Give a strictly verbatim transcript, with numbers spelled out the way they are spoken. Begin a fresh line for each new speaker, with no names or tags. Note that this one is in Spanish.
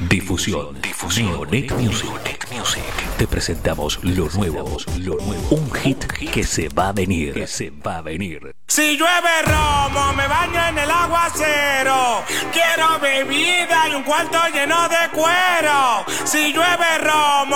Difusión. Difusión. Neonet Music. Neonet Music. Te presentamos lo nuevo. Lo nuevo. Un hit que se va a venir. Que se va a venir.
Si llueve romo, me baño en el aguacero. Quiero bebida y un cuarto lleno de cuero. Si llueve romo,